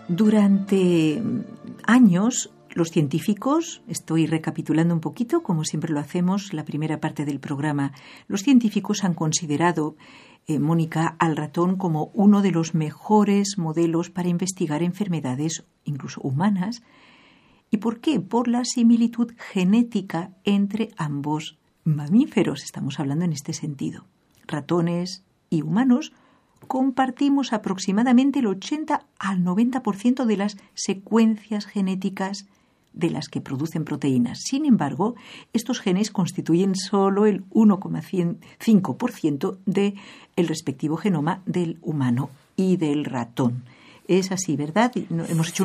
Durante años, los científicos, estoy recapitulando un poquito, como siempre lo hacemos, la primera parte del programa, los científicos han considerado, Mónica, al ratón como uno de los mejores modelos para investigar enfermedades, incluso humanas. ¿Y por qué? Por la similitud genética entre ambos mamíferos. Estamos hablando en este sentido. Ratones y humanos compartimos aproximadamente el 80 al 90% de las secuencias genéticas de las que producen proteínas. Sin embargo, estos genes constituyen solo el 1,5% del respectivo genoma del humano y del ratón. Es así, ¿verdad? Hemos hecho